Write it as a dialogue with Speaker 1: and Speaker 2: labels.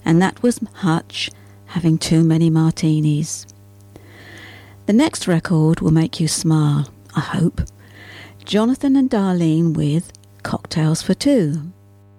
Speaker 1: and that was Hutch having too many martinis. The next record will make you smile, I hope. Jonathan and Darlene with Cocktails for Two.